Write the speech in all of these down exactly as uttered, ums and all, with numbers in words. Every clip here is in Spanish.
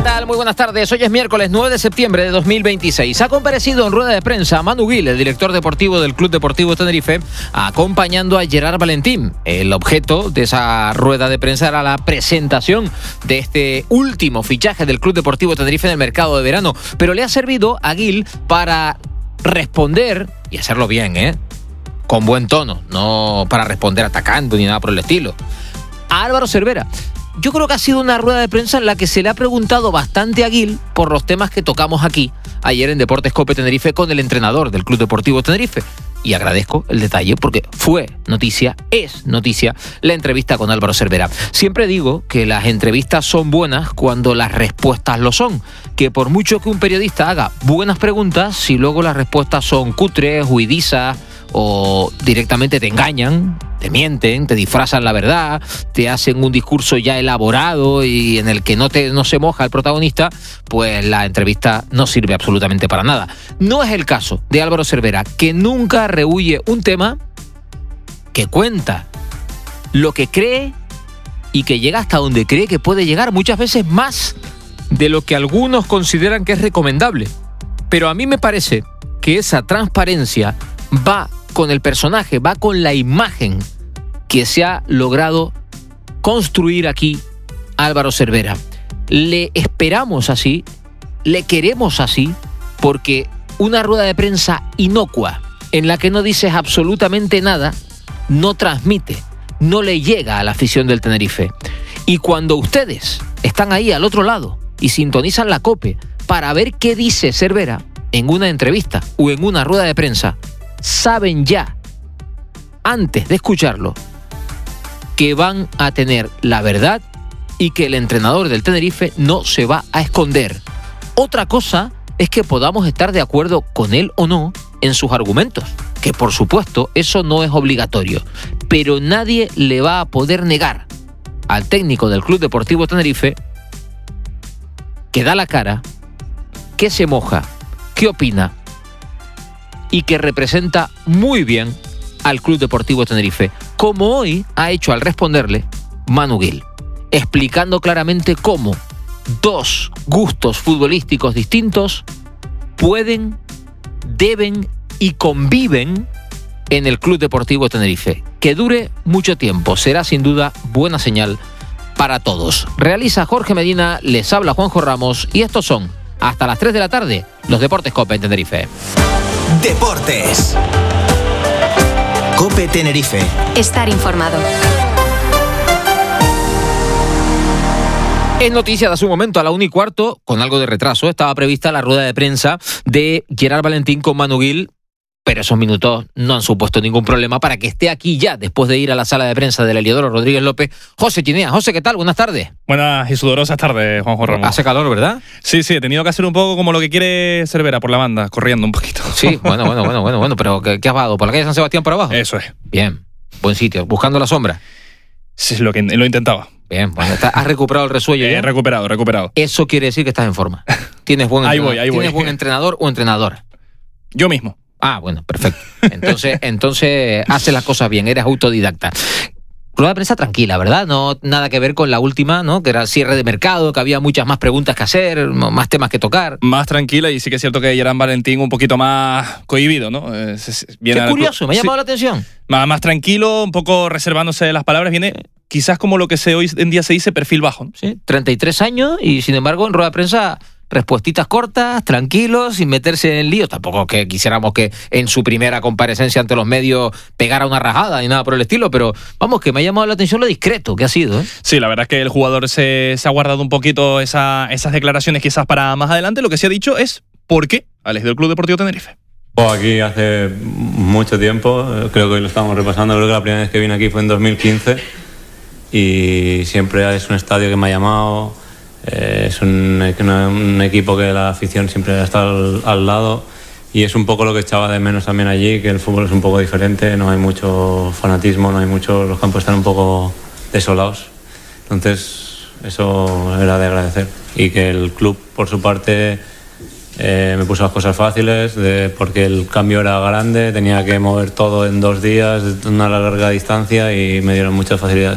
tal? Muy buenas tardes. Hoy es miércoles nueve de septiembre de dos mil veintiséis. Ha comparecido en rueda de prensa Manu Gil, el director deportivo del Club Deportivo Tenerife, acompañando a Gerard Valentín. El objeto de esa rueda de prensa era la presentación de este último fichaje del Club Deportivo Tenerife en el mercado de verano. Pero le ha servido a Gil para responder, y hacerlo bien, ¿eh? Con buen tono, no para responder atacando ni nada por el estilo, a Álvaro Cervera. Yo creo que ha sido una rueda de prensa en la que se le ha preguntado bastante a Gil por los temas que tocamos aquí ayer en Deportes Cope Tenerife con el entrenador del Club Deportivo Tenerife. Y agradezco el detalle porque fue noticia, es noticia, la entrevista con Álvaro Cervera. Siempre digo que las entrevistas son buenas cuando las respuestas lo son. Que por mucho que un periodista haga buenas preguntas, si luego las respuestas son cutres, huidizas o directamente te engañan, te mienten, te disfrazan la verdad, te hacen un discurso ya elaborado y en el que no, te, no se moja el protagonista, pues la entrevista no sirve absolutamente para nada. No es el caso de Álvaro Cervera, que nunca rehúye un tema, que cuenta lo que cree y que llega hasta donde cree que puede llegar, muchas veces más de lo que algunos consideran que es recomendable. Pero a mí me parece que esa transparencia va con el personaje, va con la imagen que se ha logrado construir aquí Álvaro Cervera. Le esperamos así, le queremos así, porque una rueda de prensa inocua, en la que no dices absolutamente nada, no transmite, no le llega a la afición del Tenerife. Y cuando ustedes están ahí al otro lado y sintonizan la COPE para ver qué dice Cervera en una entrevista o en una rueda de prensa, saben ya, antes de escucharlo, que van a tener la verdad y que el entrenador del Tenerife no se va a esconder. Otra cosa es que podamos estar de acuerdo con él o no en sus argumentos, que por supuesto eso no es obligatorio, pero nadie le va a poder negar al técnico del Club Deportivo Tenerife que da la cara, que se moja, que opina y que representa muy bien al Club Deportivo Tenerife, como hoy ha hecho al responderle Manu Gil, explicando claramente cómo dos gustos futbolísticos distintos pueden, deben y conviven en el Club Deportivo Tenerife. Que dure mucho tiempo será sin duda buena señal para todos. Realiza Jorge Medina, les habla Juanjo Ramos y estos son, hasta las tres de la tarde, los Deportes Cope en Tenerife. Deportes. Cope Tenerife. Estar informado. Es noticia de hace un momento, a la una y cuarto, con algo de retraso, estaba prevista la rueda de prensa de Gerard Valentín con Manu Gil, pero esos minutos no han supuesto ningún problema para que esté aquí ya, después de ir a la sala de prensa del Heliodoro Rodríguez López, José Chinea. José, ¿qué tal? Buenas tardes. Buenas y sudorosas tardes, Juanjo Ramos. Hace calor, ¿verdad? Sí, sí, he tenido que hacer un poco como lo que quiere Cervera por la banda, corriendo un poquito. Sí, bueno, bueno, bueno, bueno, bueno, pero ¿qué, qué has bajado? ¿Por la calle San Sebastián por abajo? Eso es. Bien, buen sitio, buscando la sombra. Sí, lo que lo intentaba. Bien, bueno, ¿has recuperado el resuello? He recuperado, recuperado. Eso quiere decir que estás en forma. Tienes buen ahí entrenador, voy, ahí voy. ¿Tienes buen entrenador o entrenadora? Yo mismo. Ah, bueno, perfecto. Entonces, entonces haces las cosas bien, eres autodidacta. Rueda de prensa tranquila, ¿verdad? No nada que ver con la última, ¿no? Que era el cierre de mercado, que había muchas más preguntas que hacer, más temas que tocar. Más tranquila, y sí que es cierto que Gerard Valentín un poquito más cohibido, ¿no? Eh, Qué curioso, me ha llamado sí. la atención. Más, más tranquilo, un poco reservándose las palabras, viene quizás como lo que se hoy en día se dice perfil bajo, ¿no? Sí, treinta y tres años y sin embargo en rueda de prensa respuestitas cortas, tranquilos, sin meterse en líos. Tampoco que quisiéramos que en su primera comparecencia ante los medios pegara una rajada ni nada por el estilo, pero vamos, que me ha llamado la atención lo discreto que ha sido, ¿eh? Sí, la verdad es que el jugador se, se ha guardado un poquito esa, esas declaraciones quizás para más adelante. Lo que se ha dicho es ¿por qué Alex del Club Deportivo Tenerife? Aquí hace mucho tiempo, creo que hoy lo estamos repasando, creo que la primera vez que vine aquí fue en dos mil quince y siempre es un estadio que me ha llamado. Eh, es un, un equipo que la afición siempre ha estado al, al lado y es un poco lo que echaba de menos también allí, que el fútbol es un poco diferente, no hay mucho fanatismo, no hay mucho, los campos están un poco desolados, entonces eso era de agradecer y que el club por su parte eh, me puso las cosas fáciles de, porque el cambio era grande, tenía que mover todo en dos días, una larga distancia y me dieron muchas facilidades.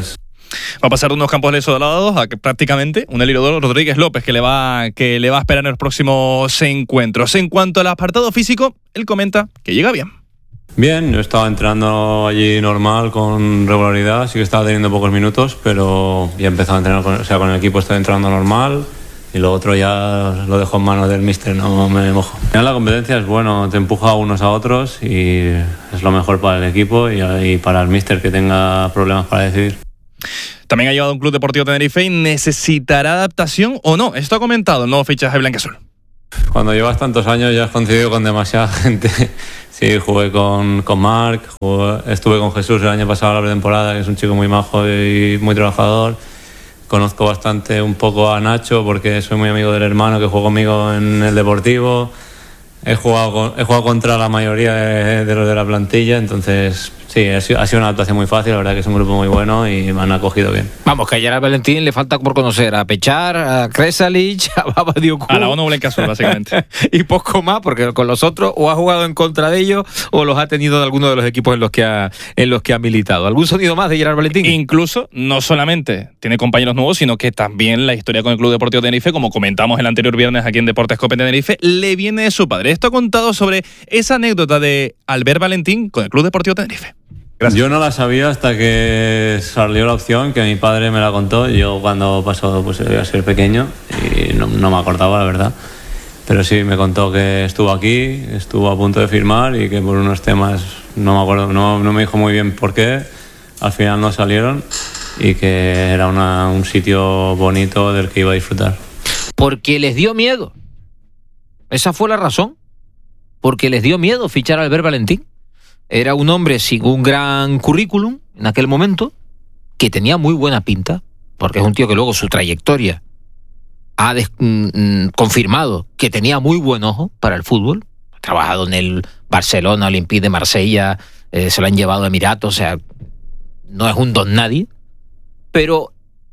Va a pasar de unos campos desolados a que prácticamente un Elío Rodríguez López que le va que le va a esperar en los próximos encuentros. En cuanto al apartado físico, él comenta que llega bien. Bien, yo estaba entrenando allí normal, con regularidad, sí que estaba teniendo pocos minutos, pero ya he empezado a entrenar, con, o sea, con el equipo estoy entrenando normal y lo otro ya lo dejo en manos del míster, no me mojo. Al final la competencia es bueno, te empuja unos a otros y es lo mejor para el equipo y, y para el míster que tenga problemas para decidir. También ha llegado un Club Deportivo Tenerife y necesitará adaptación o no. Esto ha comentado el nuevo fichaje blanquiazul. Cuando llevas tantos años ya has coincidido con demasiada gente. Sí, jugué con, con Marc, jugué, estuve con Jesús el año pasado, la pretemporada, que es un chico muy majo y muy trabajador. Conozco bastante un poco a Nacho porque soy muy amigo del hermano que jugó conmigo en el Deportivo. He jugado, con, he jugado contra la mayoría de, de los de la plantilla, entonces sí, ha sido, ha sido una adaptación muy fácil, la verdad que es un grupo muy bueno y me han acogido bien. Vamos, que ayer a Valentín le falta por conocer a Pechar, a Kresalic, a Baba Diuku. A la ONU blanquiazul, básicamente. Y poco más, porque con los otros o ha jugado en contra de ellos o los ha tenido de alguno de los equipos en los que ha, en los que ha militado. ¿Algún sonido más de Gerard Valentín? Incluso, no solamente tiene compañeros nuevos, sino que también la historia con el Club Deportivo Tenerife, como comentamos el anterior viernes aquí en Deportes Cope Tenerife, le viene de su padre. Esto ha contado sobre esa anécdota de Albert Valentín con el Club Deportivo Tenerife. Gracias. Yo no la sabía hasta que salió la opción, que mi padre me la contó. Yo cuando pasó, pues iba a ser pequeño y no, no me acordaba, la verdad. Pero sí, me contó que estuvo aquí, estuvo a punto de firmar y que por unos temas, no me acuerdo, no, no me dijo muy bien por qué, al final no salieron y que era una, un sitio bonito del que iba a disfrutar. Porque les dio miedo. Esa fue la razón. Porque les dio miedo fichar a Albert Valentín. Era un hombre sin un gran currículum en aquel momento, que tenía muy buena pinta, porque es un tío que luego su trayectoria ha des- mm, confirmado que tenía muy buen ojo para el fútbol. Ha trabajado en el Barcelona, Olympique de Marsella, eh, se lo han llevado a Emiratos, o sea, no es un don nadie. Pero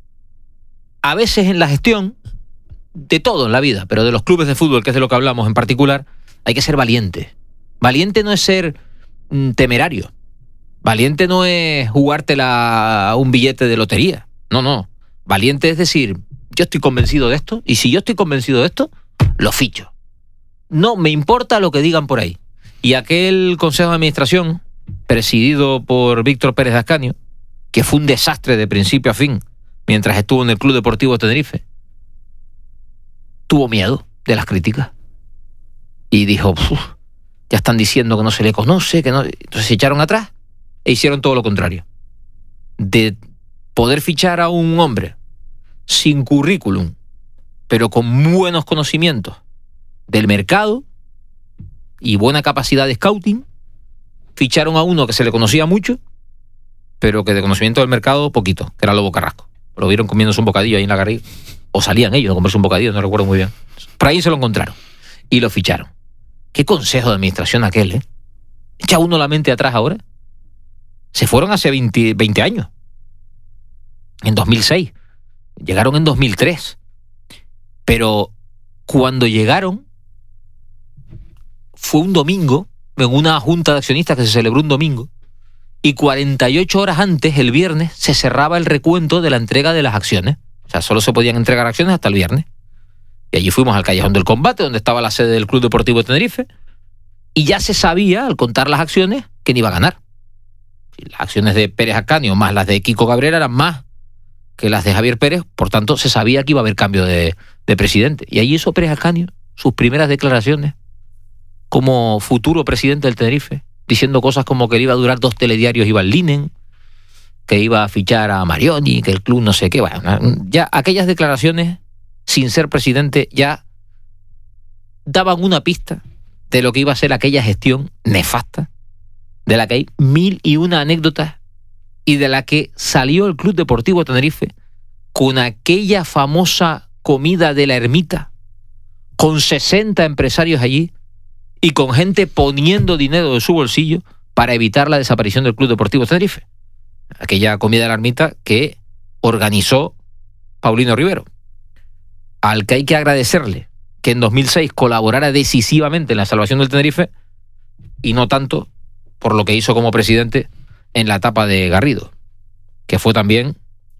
a veces en la gestión, de todo en la vida, pero de los clubes de fútbol, que es de lo que hablamos en particular, hay que ser valiente. Valiente no es ser mm, temerario. Valiente no es jugártela a un billete de lotería. No, no. Valiente es decir, yo estoy convencido de esto, y si yo estoy convencido de esto, lo ficho. No me importa lo que digan por ahí. Y aquel consejo de administración, presidido por Víctor Pérez de Ascanio, que fue un desastre de principio a fin, mientras estuvo en el Club Deportivo Tenerife, tuvo miedo de las críticas. Y dijo, ya están diciendo que no se le conoce, que no. Entonces se echaron atrás e hicieron todo lo contrario. De poder fichar a un hombre sin currículum, pero con buenos conocimientos del mercado y buena capacidad de scouting, ficharon a uno que se le conocía mucho, pero que de conocimiento del mercado poquito, que era Lobo Carrasco. Lo vieron comiéndose un bocadillo ahí en la Garriga, o salían ellos a comerse un bocadillo, no recuerdo muy bien. Por ahí se lo encontraron y lo ficharon. Qué consejo de administración aquel, ¿eh? Echa uno la mente atrás ahora. Se fueron hace veinte, veinte años. En dos mil seis. Llegaron en dos mil tres. Pero cuando llegaron, fue un domingo, en una junta de accionistas que se celebró un domingo, y cuarenta y ocho horas antes, el viernes, se cerraba el recuento de la entrega de las acciones. O sea, solo se podían entregar acciones hasta el viernes. Y allí fuimos al Callejón del Combate, donde estaba la sede del Club Deportivo de Tenerife, y ya se sabía, al contar las acciones, quién iba a ganar. Las acciones de Pérez Ascanio más las de Kiko Cabrera eran más que las de Javier Pérez, por tanto se sabía que iba a haber cambio de, de presidente. Y allí hizo Pérez Ascanio sus primeras declaraciones como futuro presidente del Tenerife, diciendo cosas como que le iba a durar dos telediarios Iván Linen, que iba a fichar a Marioni, que el club no sé qué. Bueno, ya aquellas declaraciones, sin ser presidente, ya daban una pista de lo que iba a ser aquella gestión nefasta, de la que hay mil y una anécdotas y de la que salió el Club Deportivo Tenerife con aquella famosa comida de la ermita, con sesenta empresarios allí y con gente poniendo dinero de su bolsillo para evitar la desaparición del Club Deportivo Tenerife. Aquella comida de la ermita que organizó Paulino Rivero, al que hay que agradecerle que en dos mil seis colaborara decisivamente en la salvación del Tenerife y no tanto por lo que hizo como presidente en la etapa de Garrido, que fue también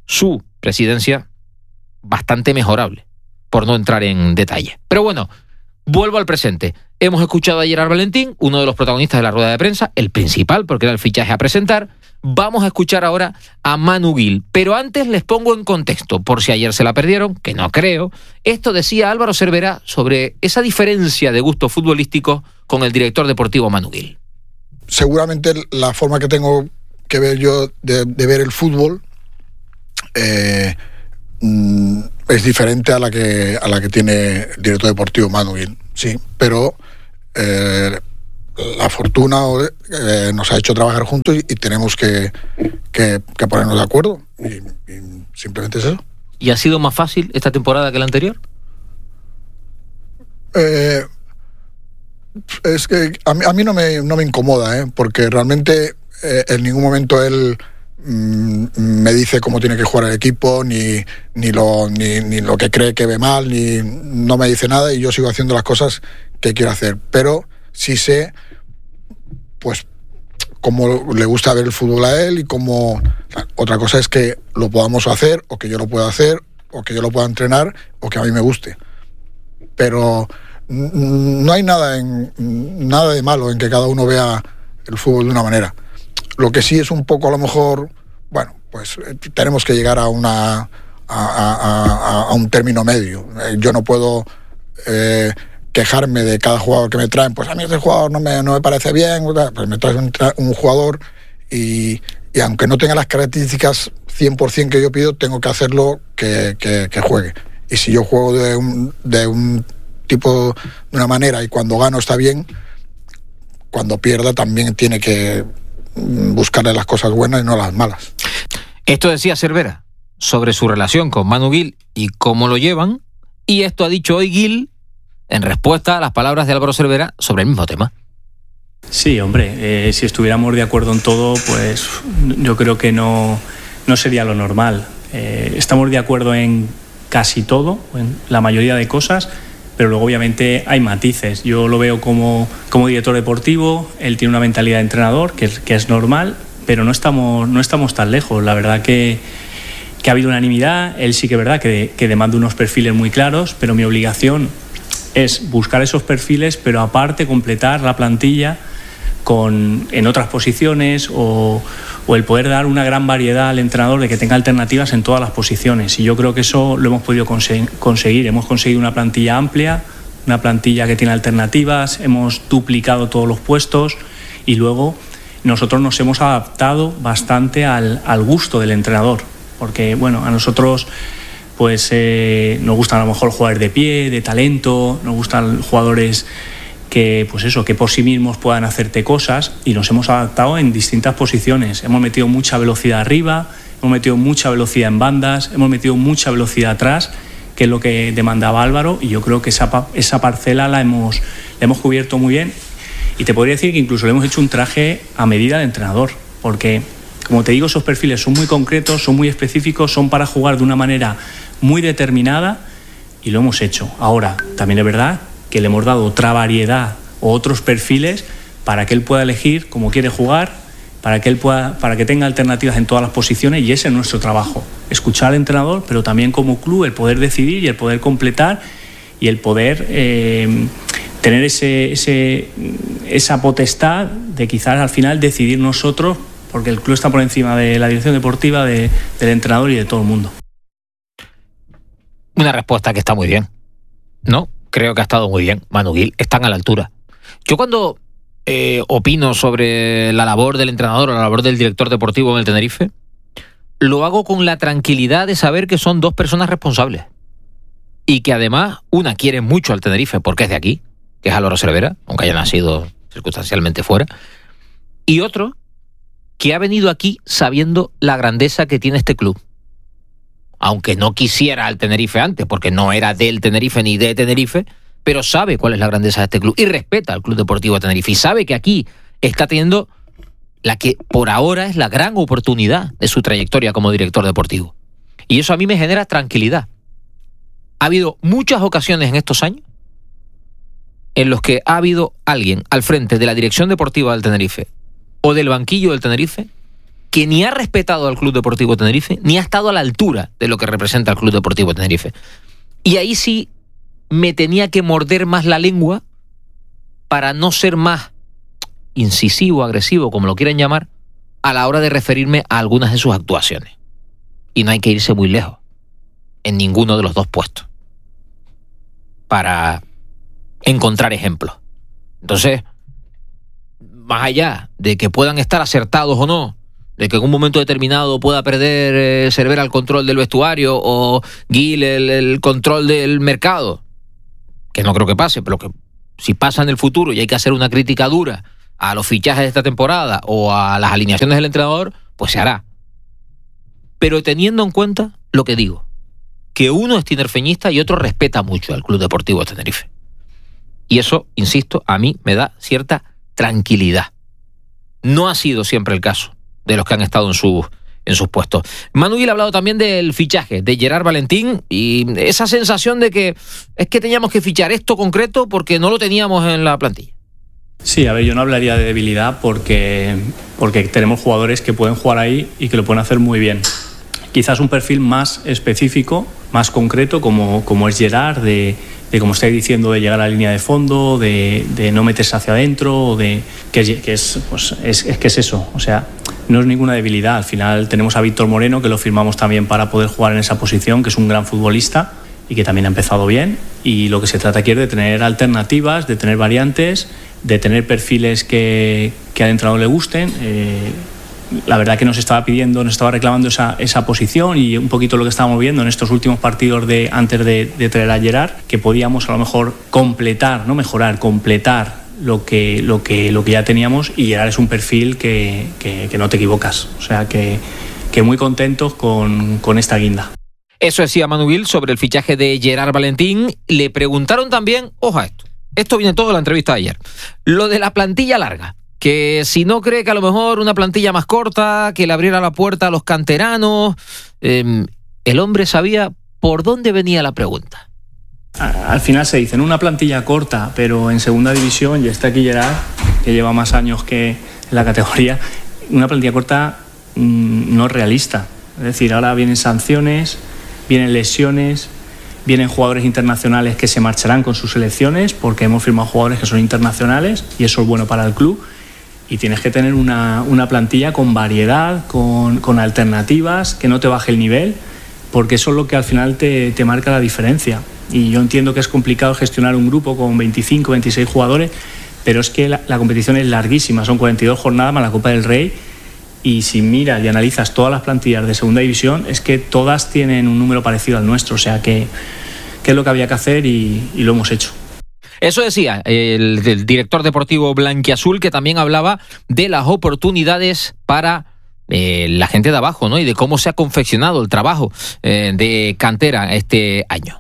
su presidencia bastante mejorable, por no entrar en detalle. Pero bueno, vuelvo al presente. Hemos escuchado a Gerard Valentín, uno de los protagonistas de la rueda de prensa, el principal, porque era el fichaje a presentar. Vamos a escuchar ahora a Manu Gil, pero antes les pongo en contexto, por si ayer se la perdieron, que no creo. Esto decía Álvaro Cervera sobre esa diferencia de gustos futbolísticos con el director deportivo Manu Gil. Seguramente la forma que tengo que ver yo de, de ver el fútbol eh, mm, es diferente a la que a la que tiene el director deportivo Manu Gil, sí, pero eh, la fortuna eh, nos ha hecho trabajar juntos y, y tenemos que, que, que ponernos de acuerdo y, y simplemente es eso. ¿Y ha sido más fácil esta temporada que la anterior? Eh, es que a mí, a mí no me no me incomoda, ¿eh? Porque realmente eh, en ningún momento él mm, me dice cómo tiene que jugar el equipo, ni ni lo ni, ni lo que cree que ve mal, ni no me dice nada y yo sigo haciendo las cosas que quiero hacer, pero sí sé pues cómo le gusta ver el fútbol a él y cómo. Otra cosa es que lo podamos hacer o que yo lo pueda hacer o que yo lo pueda entrenar o que a mí me guste, pero no hay nada en nada de malo en que cada uno vea el fútbol de una manera. Lo que sí es un poco, a lo mejor, bueno, pues tenemos que llegar a una a, a, a, a un término medio. Yo no puedo eh, quejarme de cada jugador que me traen. Pues a mí este jugador no me, no me parece bien, pues me traes un, un jugador y, y aunque no tenga las características cien por ciento que yo pido, tengo que hacerlo que, que, que juegue. Y si yo juego de un, de un tipo de una manera y cuando gano está bien, cuando pierda también tiene que buscarle las cosas buenas y no las malas. Esto decía Cervera sobre su relación con Manu Gil y cómo lo llevan, y esto ha dicho hoy Gil en respuesta a las palabras de Álvaro Cervera sobre el mismo tema. Sí, hombre, eh, si estuviéramos de acuerdo en todo, pues yo creo que no, no sería lo normal. Eh, estamos de acuerdo en casi todo, en la mayoría de cosas, pero luego obviamente hay matices. Yo lo veo como, como director deportivo, él tiene una mentalidad de entrenador, que es, que es normal, pero no estamos, no estamos tan lejos. La verdad que, que ha habido unanimidad, él sí que es verdad que, que demanda unos perfiles muy claros, pero mi obligación es buscar esos perfiles, pero aparte completar la plantilla con, en otras posiciones o, o el poder dar una gran variedad al entrenador de que tenga alternativas en todas las posiciones. Y yo creo que eso lo hemos podido conse- conseguir. Hemos conseguido una plantilla amplia, una plantilla que tiene alternativas, hemos duplicado todos los puestos y luego nosotros nos hemos adaptado bastante al, al gusto del entrenador. Porque, bueno, a nosotros pues eh, nos gustan a lo mejor jugadores de pie, de talento, nos gustan jugadores que, pues eso, que por sí mismos puedan hacerte cosas, y nos hemos adaptado en distintas posiciones. Hemos metido mucha velocidad arriba, hemos metido mucha velocidad en bandas, hemos metido mucha velocidad atrás, que es lo que demandaba Álvaro, y yo creo que esa, esa parcela la hemos, la hemos cubierto muy bien, y te podría decir que incluso le hemos hecho un traje a medida de entrenador, porque, como te digo, esos perfiles son muy concretos, son muy específicos, son para jugar de una manera muy determinada, y lo hemos hecho. Ahora, también es verdad que le hemos dado otra variedad o otros perfiles para que él pueda elegir cómo quiere jugar, para que él pueda, para que tenga alternativas en todas las posiciones, y ese es nuestro trabajo, escuchar al entrenador, pero también como club el poder decidir y el poder completar y el poder eh, tener ese, ese, esa potestad de quizás al final decidir nosotros, porque el club está por encima de la dirección deportiva, de, del entrenador y de todo el mundo. Una respuesta que está muy bien, ¿no? Creo que ha estado muy bien. Manu Gil, están a la altura. Yo cuando eh, opino sobre la labor del entrenador o la labor del director deportivo en el Tenerife, lo hago con la tranquilidad de saber que son dos personas responsables. Y que además, una quiere mucho al Tenerife porque es de aquí, que es Álvaro Cervera, aunque haya nacido circunstancialmente fuera. Y otro, que ha venido aquí sabiendo la grandeza que tiene este club. Aunque no quisiera al Tenerife antes, porque no era del Tenerife ni de Tenerife, pero sabe cuál es la grandeza de este club y respeta al Club Deportivo Tenerife y sabe que aquí está teniendo la que por ahora es la gran oportunidad de su trayectoria como director deportivo. Y eso a mí me genera tranquilidad. Ha habido muchas ocasiones en estos años en los que ha habido alguien al frente de la dirección deportiva del Tenerife o del banquillo del Tenerife que ni ha respetado al Club Deportivo Tenerife, ni ha estado a la altura de lo que representa el Club Deportivo Tenerife. Y ahí sí me tenía que morder más la lengua para no ser más incisivo, agresivo, como lo quieran llamar, a la hora de referirme a algunas de sus actuaciones. Y no hay que irse muy lejos, en ninguno de los dos puestos, para encontrar ejemplos. Entonces, más allá de que puedan estar acertados o no, de que en un momento determinado pueda perder eh, Cervera el control del vestuario o Gil el, el control del mercado, que no creo que pase, pero que si pasa en el futuro y hay que hacer una crítica dura a los fichajes de esta temporada o a las alineaciones del entrenador, pues se hará. Pero teniendo en cuenta lo que digo, que uno es tinerfeñista y otro respeta mucho al Club Deportivo de Tenerife. Y eso, insisto, a mí me da cierta tranquilidad. No ha sido siempre el caso de los que han estado en sus, en sus puestos. Manu Gil ha hablado también del fichaje de Gerard Valentín y esa sensación de que es que teníamos que fichar esto concreto porque no lo teníamos en la plantilla. Sí, a ver, yo no hablaría de debilidad porque, porque tenemos jugadores que pueden jugar ahí y que lo pueden hacer muy bien. Quizás un perfil más específico, más concreto, como, como es Gerard, de, de como estáis diciendo, de llegar a la línea de fondo, de, de no meterse hacia adentro, de, que, que es, pues, es, es que es eso, o sea, no es ninguna debilidad. Al final tenemos a Víctor Moreno, que lo firmamos también para poder jugar en esa posición, que es un gran futbolista y que también ha empezado bien, y lo que se trata aquí es de tener alternativas, de tener variantes, de tener perfiles que, que al entrenador le gusten. Eh, la verdad que nos estaba pidiendo, nos estaba reclamando esa, esa posición, y un poquito lo que estábamos viendo en estos últimos partidos de, antes de, de traer a Gerard, que podíamos a lo mejor completar, no mejorar, completar lo que, lo que, lo que ya teníamos, y Gerard es un perfil que, que, que no te equivocas, o sea que, que muy contentos con, con esta guinda. Eso decía Manu Gil sobre el fichaje de Gerard Valentín. Le preguntaron también, ojo a esto, esto viene todo de la entrevista de ayer, lo de la plantilla larga, que si no cree que a lo mejor una plantilla más corta, que le abriera la puerta a los canteranos. Eh, el hombre sabía por dónde venía la pregunta. Al final se dice, en una plantilla corta, pero en segunda división, y está aquí Gerard, que lleva más años que en la categoría, una plantilla corta mmm, no es realista. Es decir, ahora vienen sanciones, vienen lesiones, vienen jugadores internacionales que se marcharán con sus selecciones, porque hemos firmado jugadores que son internacionales y eso es bueno para el club, y tienes que tener una, una plantilla con variedad, con, con alternativas, que no te baje el nivel, porque eso es lo que al final te, te marca la diferencia. Y yo entiendo que es complicado gestionar un grupo con veinticinco, veintiséis jugadores, pero es que la, la competición es larguísima, son cuarenta y dos jornadas más la Copa del Rey. Y si miras y analizas todas las plantillas de segunda división, es que todas tienen un número parecido al nuestro. O sea que, que es lo que había que hacer y, y lo hemos hecho. Eso decía el, el director deportivo blanquiazul, que también hablaba de las oportunidades para eh, la gente de abajo, ¿no? Y de cómo se ha confeccionado el trabajo eh, de cantera este año.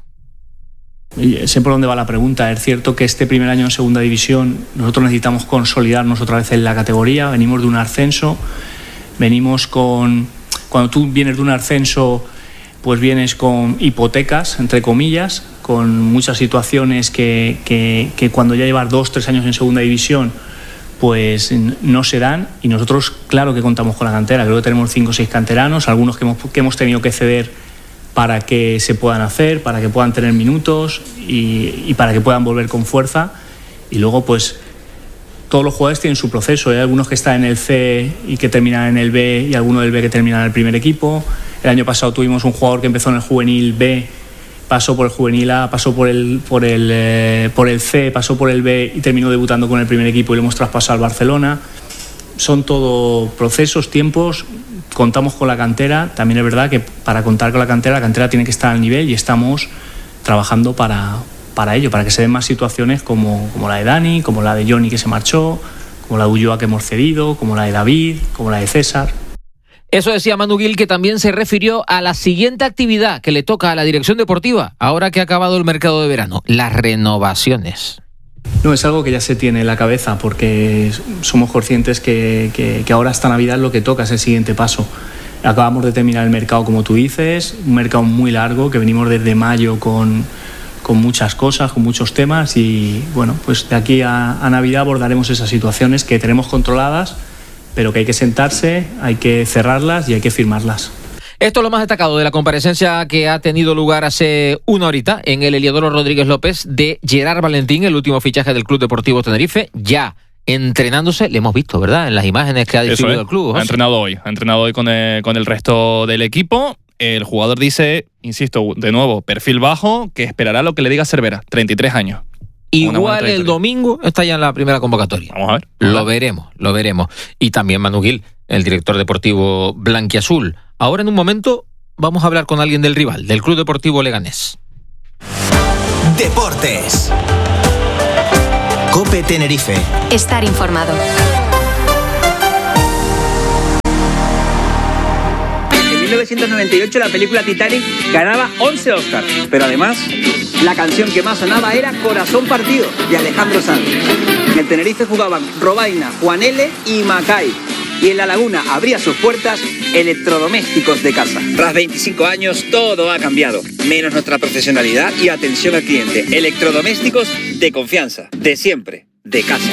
Y sé por dónde va la pregunta. Es cierto que este primer año en segunda división nosotros necesitamos consolidarnos otra vez en la categoría. Venimos de un ascenso. Venimos con, cuando tú vienes de un ascenso, pues vienes con hipotecas, entre comillas, con muchas situaciones que, que, que cuando ya llevas dos, tres años en segunda división, pues no se dan. Y nosotros, claro que contamos con la cantera, creo que tenemos cinco o seis canteranos, algunos que hemos, que hemos tenido que ceder para que se puedan hacer, para que puedan tener minutos y, y para que puedan volver con fuerza. Y luego, pues, todos los jugadores tienen su proceso. Hay algunos que están en el C y que terminan en el B, y algunos del B que terminan en el primer equipo. El año pasado tuvimos un jugador que empezó en el juvenil B, pasó por el juvenil A, pasó por el, por el, eh, por el C, pasó por el B y terminó debutando con el primer equipo y lo hemos traspasado al Barcelona. Son todo procesos, tiempos. Contamos con la cantera. También es verdad que para contar con la cantera, la cantera tiene que estar al nivel, y estamos trabajando para... para ello, para que se den más situaciones como, como la de Dani, como la de Johnny que se marchó, como la de Ulloa que hemos cedido, como la de David, como la de César. Eso decía Manu Gil, que también se refirió a la siguiente actividad que le toca a la dirección deportiva, ahora que ha acabado el mercado de verano, las renovaciones. No, es algo que ya se tiene en la cabeza, porque somos conscientes que, que, que ahora esta Navidad lo que toca es el siguiente paso. Acabamos de terminar el mercado, como tú dices, un mercado muy largo, que venimos desde mayo con... con muchas cosas, con muchos temas, y bueno, pues de aquí a, a Navidad abordaremos esas situaciones que tenemos controladas pero que hay que sentarse, hay que cerrarlas y hay que firmarlas. Esto es lo más destacado de la comparecencia que ha tenido lugar hace una horita en el Heliodoro Rodríguez López de Gerard Valentín, el último fichaje del Club Deportivo Tenerife, ya entrenándose, le hemos visto, ¿verdad?, en las imágenes que ha distribuido el club. José. Ha entrenado hoy, ha entrenado hoy con el, con el resto del equipo. El jugador dice, insisto, de nuevo, perfil bajo, que esperará lo que le diga Cervera, treinta y tres años. Igual el domingo está ya en la primera convocatoria. Vamos a ver. Lo veremos, lo veremos. Y también Manu Gil, el director deportivo blanquiazul. Ahora en un momento vamos a hablar con alguien del rival, del Club Deportivo Leganés. Deportes. COPE Tenerife. Estar informado. En mil novecientos noventa y ocho la película Titanic ganaba once Oscars, pero además la canción que más sonaba era Corazón Partido de Alejandro Sanz. En el Tenerife jugaban Robaina, Juan L. y Macay. Y en La Laguna abría sus puertas Electrodomésticos de Casa. Tras veinticinco años todo ha cambiado, menos nuestra profesionalidad y atención al cliente. Electrodomésticos de confianza, de siempre, de casa.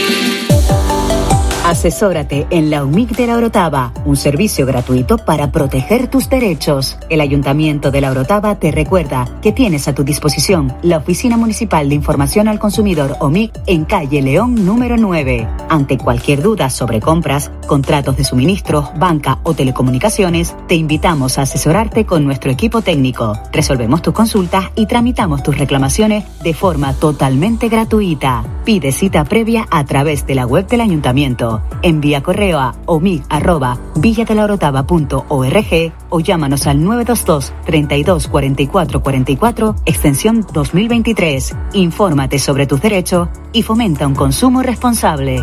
Asesórate en la U M I C de La Orotava, un servicio gratuito para proteger tus derechos. El Ayuntamiento de La Orotava te recuerda que tienes a tu disposición la Oficina Municipal de Información al Consumidor O M I C en calle León número nueve. Ante cualquier duda sobre compras, contratos de suministros, banca o telecomunicaciones, te invitamos a asesorarte con nuestro equipo técnico. Resolvemos tus consultas y tramitamos tus reclamaciones de forma totalmente gratuita. Pide cita previa a través de la web del Ayuntamiento. Envía correo a omic arroba villadelaorotava punto org o llámanos al nueve dos dos, treinta y dos, cuarenta y cuatro cuarenta y cuatro, extensión dos mil veintitrés. Infórmate sobre tus derechos y fomenta un consumo responsable.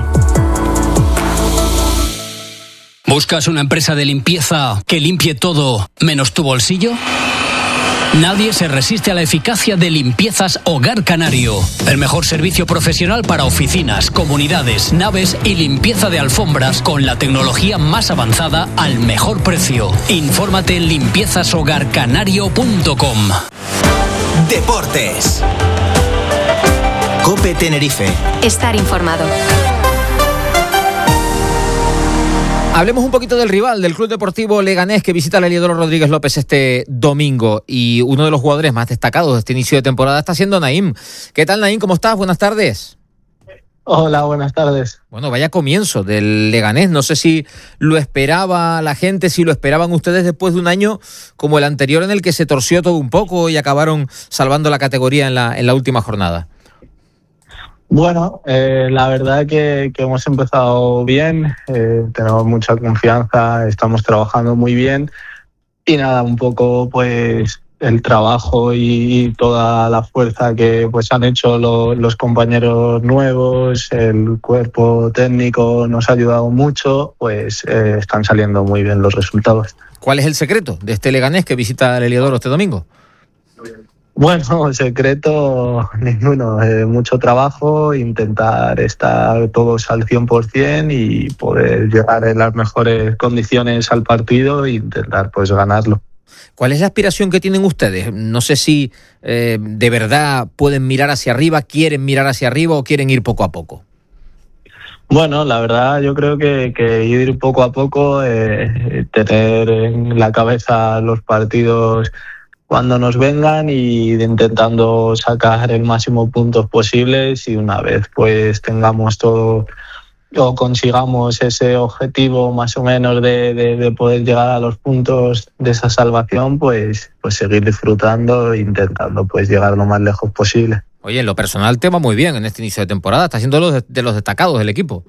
¿Buscas una empresa de limpieza que limpie todo menos tu bolsillo? Nadie se resiste a la eficacia de Limpiezas Hogar Canario. El mejor servicio profesional para oficinas, comunidades, naves y limpieza de alfombras con la tecnología más avanzada al mejor precio. Infórmate en limpiezas hogar canario punto com. Deportes. COPE Tenerife. Estar informado. Hablemos un poquito del rival, del Club Deportivo Leganés, que visita al Heliodoro Rodríguez López este domingo. Y uno de los jugadores más destacados de este inicio de temporada está siendo Naim. ¿Qué tal, Naim? ¿Cómo estás? Buenas tardes. Hola, buenas tardes. Bueno, vaya comienzo del Leganés. No sé si lo esperaba la gente, si lo esperaban ustedes después de un año como el anterior en el que se torció todo un poco y acabaron salvando la categoría en la, en la última jornada. Bueno, eh, la verdad que, que hemos empezado bien, eh, tenemos mucha confianza, estamos trabajando muy bien y nada, un poco pues el trabajo y, y toda la fuerza que pues han hecho lo, los compañeros nuevos, el cuerpo técnico nos ha ayudado mucho, pues eh, están saliendo muy bien los resultados. ¿Cuál es el secreto de este Leganés que visita el Heliodoro este domingo? Bueno, secreto ninguno, eh, mucho trabajo, intentar estar todos al cien por ciento y poder llegar en las mejores condiciones al partido e intentar pues ganarlo. ¿Cuál es la aspiración que tienen ustedes? No sé si eh, de verdad pueden mirar hacia arriba, quieren mirar hacia arriba o quieren ir poco a poco. Bueno, la verdad yo creo que, que ir poco a poco, eh, tener en la cabeza los partidos cuando nos vengan y intentando sacar el máximo puntos posibles y una vez pues tengamos todo o consigamos ese objetivo más o menos de, de, de poder llegar a los puntos de esa salvación, pues, pues seguir disfrutando e intentando pues llegar lo más lejos posible. Oye, en lo personal te va muy bien en este inicio de temporada, está siendo de, de los destacados del equipo.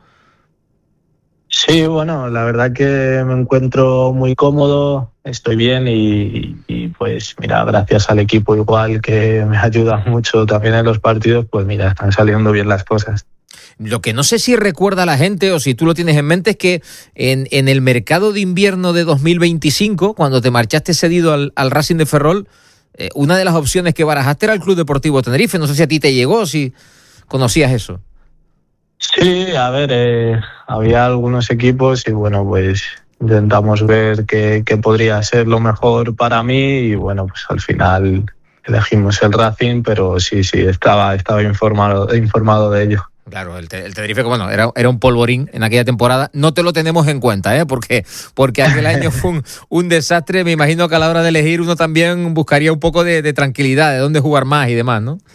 Sí, bueno, la verdad que me encuentro muy cómodo, estoy bien y, y pues mira, gracias al equipo igual que me ayuda mucho también en los partidos, pues mira, están saliendo bien las cosas. Lo que no sé si recuerda la gente o si tú lo tienes en mente es que en, en el mercado de invierno de dos mil veinticinco, cuando te marchaste cedido al, al Racing de Ferrol, eh, una de las opciones que barajaste era el Club Deportivo Tenerife. No sé si a ti te llegó, si conocías eso. Sí, a ver, eh, había algunos equipos y bueno, pues intentamos ver qué, qué podría ser lo mejor para mí y bueno, pues al final elegimos el Racing, pero sí, sí, estaba, estaba informado, informado de ello. Claro, el, el Tenerife, bueno, era, era un polvorín en aquella temporada. No te lo tenemos en cuenta, ¿eh? Porque, porque aquel año fue un, un desastre. Me imagino que a la hora de elegir uno también buscaría un poco de, de tranquilidad, de dónde jugar más y demás, ¿no?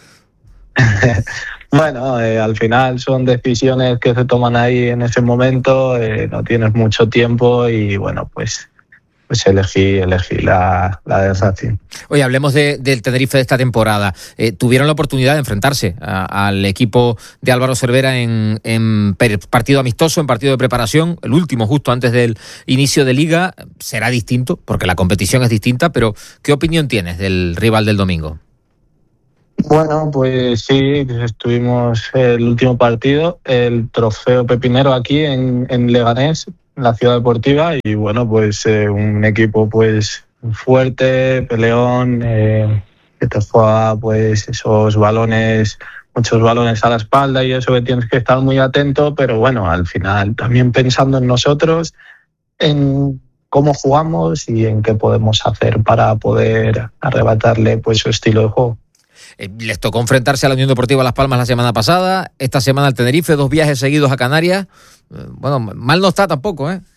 Bueno, eh, al final son decisiones que se toman ahí en ese momento, eh, no tienes mucho tiempo y bueno, pues... pues elegí, elegí la, la de Racing. Oye, hablemos de, del Tenerife de esta temporada. Eh, tuvieron la oportunidad de enfrentarse a, al equipo de Álvaro Cervera en, en partido amistoso, en partido de preparación, el último justo antes del inicio de Liga. Será distinto, porque la competición es distinta, pero ¿qué opinión tienes del rival del domingo? Bueno, pues sí, estuvimos el último partido, el trofeo Pepinero aquí en, en Leganés, la ciudad deportiva, y bueno, pues eh, un equipo pues fuerte, peleón, eh, que te juega pues esos balones, muchos balones a la espalda y eso, que tienes que estar muy atento, pero bueno, al final también pensando en nosotros, en cómo jugamos y en qué podemos hacer para poder arrebatarle pues su estilo de juego. Eh, les tocó enfrentarse a la Unión Deportiva Las Palmas la semana pasada, esta semana al Tenerife, dos viajes seguidos a Canarias. Eh, bueno, mal no está tampoco, ¿eh?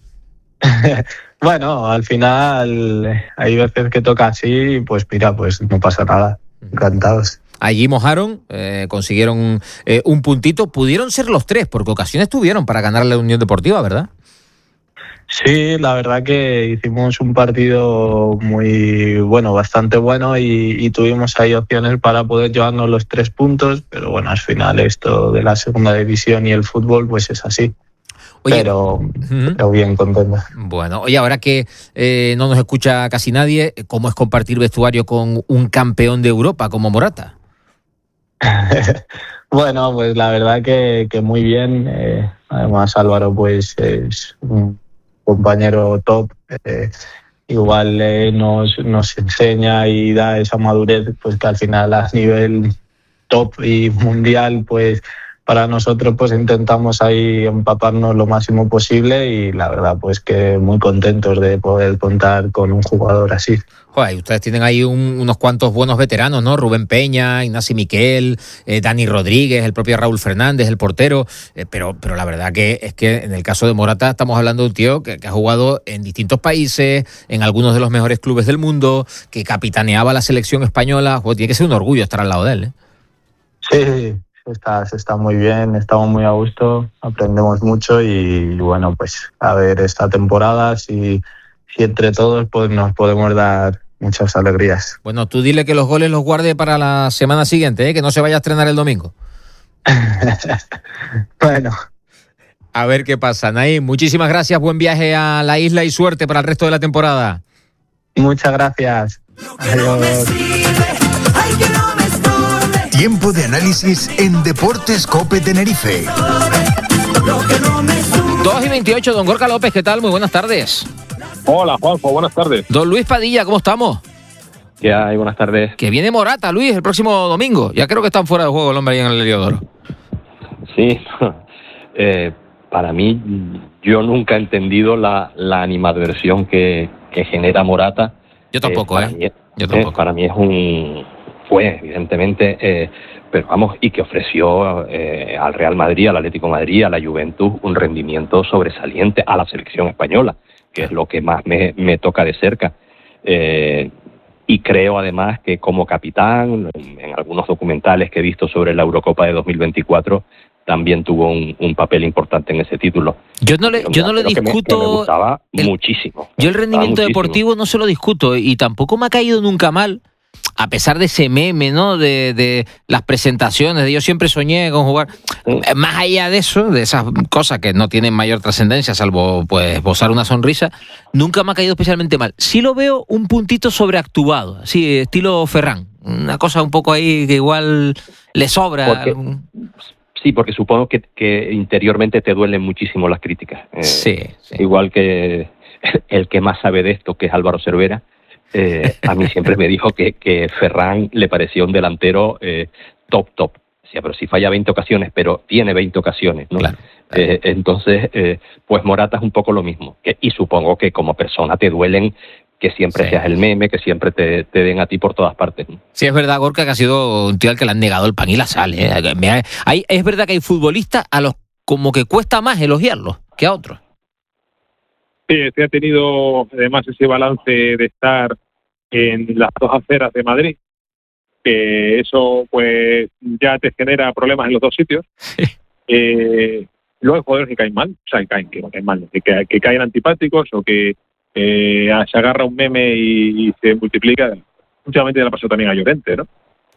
Bueno, al final hay veces que toca así y pues mira, pues no pasa nada. Encantados. Allí mojaron, eh, consiguieron eh, un puntito, pudieron ser los tres, porque ocasiones tuvieron para ganar la Unión Deportiva, ¿verdad? Sí, la verdad que hicimos un partido muy bueno, bastante bueno y, y tuvimos ahí opciones para poder llevarnos los tres puntos, pero bueno, al final esto de la segunda división y el fútbol pues es así. Oye, pero, uh-huh. pero bien contento. Bueno, oye, ahora que eh, no nos escucha casi nadie, ¿cómo es compartir vestuario con un campeón de Europa como Morata? Bueno, pues la verdad que, que muy bien. Eh, además Álvaro pues es un compañero top, eh, igual eh, nos, nos enseña y da esa madurez pues que al final a nivel top y mundial pues para nosotros pues intentamos ahí empaparnos lo máximo posible y la verdad pues que muy contentos de poder contar con un jugador así. Joder, ustedes tienen ahí un, unos cuantos buenos veteranos, ¿no? Rubén Peña, Ignacio Miquel, eh, Dani Rodríguez, el propio Raúl Fernández, el portero, eh, pero, pero la verdad que es que en el caso de Morata estamos hablando de un tío que, que ha jugado en distintos países, en algunos de los mejores clubes del mundo, que capitaneaba la selección española. Joder, tiene que ser un orgullo estar al lado de él, ¿eh? Sí, está, está muy bien, estamos muy a gusto, aprendemos mucho y bueno, pues a ver esta temporada si... y entre todos pues nos podemos dar muchas alegrías. Bueno, tú dile que los goles los guarde para la semana siguiente, ¿eh? Que no se vaya a estrenar el domingo. Bueno. A ver qué pasa, Naim. Muchísimas gracias, buen viaje a la isla y suerte para el resto de la temporada. Muchas gracias. Adiós. Tiempo de análisis en Deportes COPE Tenerife. dos y veintiocho, don Gorka López, ¿qué tal? Muy buenas tardes. Hola, Juanjo, buenas tardes. Don Luis Padilla, ¿cómo estamos? ¿Qué hay? Buenas tardes. Que viene Morata, Luis, el próximo domingo. Ya creo que están fuera de juego el hombre ahí en el Heliodoro. Sí, eh, para mí, yo nunca he entendido la, la animadversión que, que genera Morata. Yo tampoco, ¿eh? ¿eh? Mí, yo tampoco. Eh, para mí es un... Fue, evidentemente... Eh, pero vamos, y que ofreció eh, al Real Madrid, al Atlético de Madrid, a la Juventus, un rendimiento sobresaliente a la selección española, que es lo que más me, me toca de cerca. Eh, y creo además que como capitán, en algunos documentales que he visto sobre la Eurocopa de dos mil veinticuatro, también tuvo un, un papel importante en ese título. Yo no le, yo no le discuto... Que me, que me gustaba el, muchísimo. Yo el rendimiento deportivo no se lo discuto y tampoco me ha caído nunca mal. A pesar de ese meme, ¿no? De, de las presentaciones, de yo siempre soñé con jugar. Sí. Más allá de eso, de esas cosas que no tienen mayor trascendencia, salvo pues esbozar una sonrisa, nunca me ha caído especialmente mal. Sí lo veo un puntito sobreactuado, así, estilo Ferran. Una cosa un poco ahí que igual le sobra. Porque, sí, porque supongo que, que interiormente te duelen muchísimo las críticas. Eh, sí, sí. Igual que el que más sabe de esto, que es Álvaro Cervera. Eh, a mí siempre me dijo que, que Ferran le parecía un delantero eh, top, top. O sea, pero si falla veinte ocasiones, pero tiene veinte ocasiones, ¿no? Claro, claro. Eh, entonces, eh, pues Morata es un poco lo mismo. Que, y supongo que como persona te duelen que siempre Sí. seas el meme, que siempre te, te den a ti por todas partes. Sí, es verdad, Gorka, que ha sido un tío al que le han negado el pan y la sal. ¿eh? Me ha- hay- es verdad que hay futbolistas a los como que cuesta más elogiarlos que a otros. Sí, este ha tenido además ese balance de estar en las dos aceras de Madrid, que eso pues ya te genera problemas en los dos sitios. Eh, luego hay jugadores que caen mal, o sea, que caen, que no caen mal, que, que, que caen antipáticos o que eh, se agarra un meme y, y se multiplica. Últimamente le ha pasado también a Llorente, ¿no?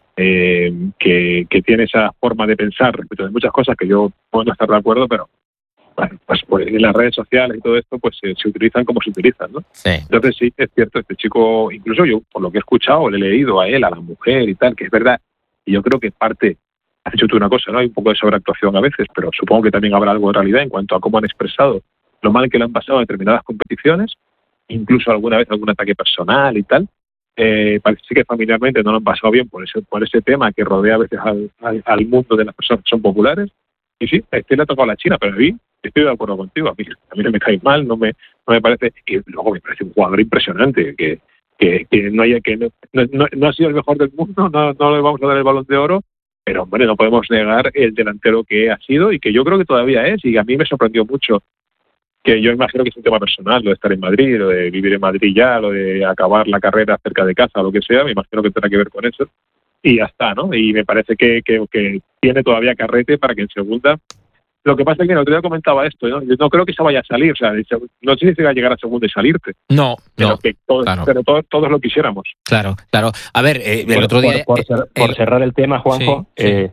Eh, que, que tiene esa forma de pensar respecto de muchas cosas que yo puedo no estar de acuerdo, pero bueno, pues, pues en las redes sociales y todo esto pues se, se utilizan como se utilizan, ¿no? Sí. Entonces sí, es cierto, este chico, incluso yo, por lo que he escuchado, le he leído a él, a la mujer y tal, que es verdad, y yo creo que parte, has dicho tú una cosa, ¿no? Hay un poco de sobreactuación a veces, pero supongo que también habrá algo de realidad en cuanto a cómo han expresado lo mal que le han pasado en determinadas competiciones, incluso alguna vez algún ataque personal y tal. Eh, parece que familiarmente no lo han pasado bien por ese, por ese tema que rodea a veces al, al, al mundo de las personas que son populares. Y sí, a este le ha tocado a la China, pero a mí estoy de acuerdo contigo. A mí, a mí no me cae mal, no me, no me parece. Y luego me parece un jugador impresionante, que, que, que no haya que no, no, no ha sido el mejor del mundo, no, no le vamos a dar el Balón de Oro, pero hombre, no podemos negar el delantero que ha sido y que yo creo que todavía es. Y a mí me sorprendió mucho, que yo imagino que es un tema personal, lo de estar en Madrid, lo de vivir en Madrid ya, lo de acabar la carrera cerca de casa, lo que sea, me imagino que tendrá que ver con eso. Y ya está, ¿no? Y me parece que, que, que tiene todavía carrete para que en segunda... Lo que pasa es que el otro día comentaba esto, ¿no? Yo no creo que se vaya a salir, o sea, no significa llegar a segunda y salirte. No, pero no, que todos, claro. pero todos, todos lo quisiéramos. Claro, claro. A ver, eh, el Por, otro día... por, por, cer- por el- cerrar el tema, Juanjo, Sí, sí. eh,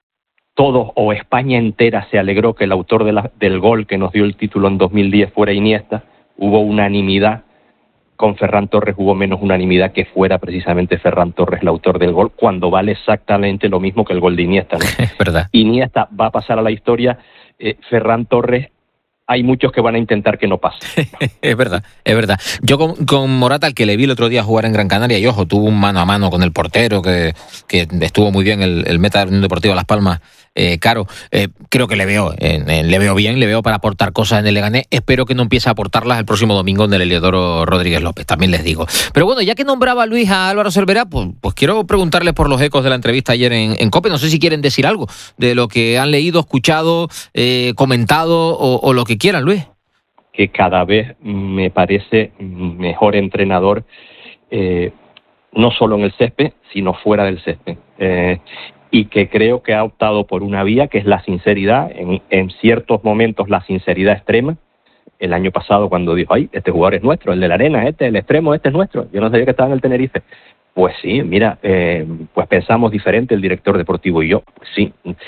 todos o España entera se alegró que el autor de la- del gol que nos dio el título en dos mil diez fuera Iniesta. Hubo unanimidad. Con Ferran Torres hubo menos unanimidad que fuera precisamente Ferran Torres el autor del gol, cuando vale exactamente lo mismo que el gol de Iniesta, ¿no? Es verdad. Iniesta va a pasar a la historia, eh, Ferran Torres hay muchos que van a intentar que no pase. Es verdad, es verdad. Yo con, con Morata, al que le vi el otro día jugar en Gran Canaria, y ojo, tuvo un mano a mano con el portero, que, que estuvo muy bien el, el meta de la Unión Deportiva Las Palmas, eh, Caro. Eh, creo que le veo, eh, eh, le veo bien, le veo para aportar cosas en el Leganés. Espero que no empiece a aportarlas el próximo domingo en el Heliodoro Rodríguez López, también les digo. Pero bueno, ya que nombraba Luis a Álvaro Cervera, pues, pues quiero preguntarles por los ecos de la entrevista ayer en, en COPE. No sé si quieren decir algo de lo que han leído, escuchado, eh, comentado o, o lo que quieran, Luis. Que cada vez me parece mejor entrenador, eh, no solo en el césped, sino fuera del césped. Eh, y que creo que ha optado por una vía que es la sinceridad, en, en ciertos momentos la sinceridad extrema. El año pasado cuando dijo, ay, este jugador es nuestro, el de la arena, este, el extremo, este es nuestro. Yo no sabía que estaba en el Tenerife. Pues sí, mira, eh, pues pensamos diferente el director deportivo y yo. Pues sí,